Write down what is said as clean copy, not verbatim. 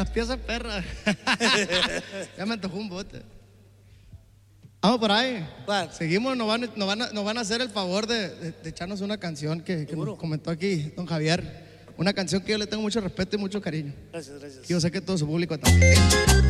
las piezas perras. Ya me antojó un bote. Vamos por ahí. Claro. Seguimos, nos van a hacer el favor de echarnos una canción que nos comentó aquí don Javier. Una canción que yo le tengo mucho respeto y mucho cariño. Gracias, gracias. Y yo sé que todo su público también.